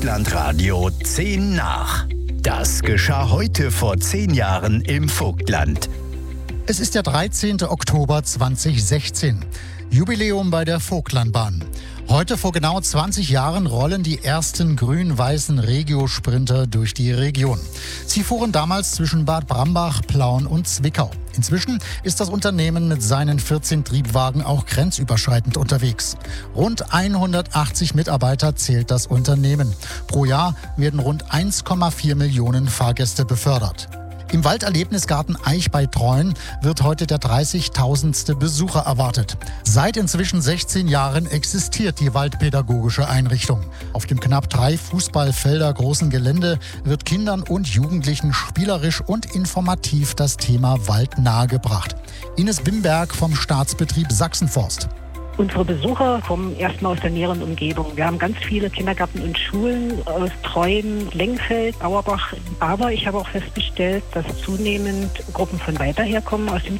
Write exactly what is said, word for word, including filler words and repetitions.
Vogtlandradio zehn nach. Das geschah heute vor zehn Jahren im Vogtland. Es ist der dreizehnte Oktober zweitausendsechzehn. Jubiläum bei der Vogtlandbahn. Heute vor genau zwanzig Jahren rollen die ersten grün-weißen Regio-Sprinter durch die Region. Sie fuhren damals zwischen Bad Brambach, Plauen und Zwickau. Inzwischen ist das Unternehmen mit seinen vierzehn Triebwagen auch grenzüberschreitend unterwegs. Rund hundertachtzig Mitarbeiter zählt das Unternehmen. Pro Jahr werden rund eins Komma vier Millionen Fahrgäste befördert. Im Walderlebnisgarten Eich bei Treuen wird heute der dreißigtausendste Besucher erwartet. Seit inzwischen sechzehn Jahren existiert die waldpädagogische Einrichtung. Auf dem knapp drei Fußballfelder großen Gelände wird Kindern und Jugendlichen spielerisch und informativ das Thema Wald nahegebracht. Ines Bimberg vom Staatsbetrieb Sachsenforst. Unsere Besucher kommen erstmal aus der näheren Umgebung. Wir haben ganz viele Kindergärten und Schulen aus Treuen, Lengfeld, Auerbach. Aber ich habe auch festgestellt, dass zunehmend Gruppen von weiter herkommen, aus dem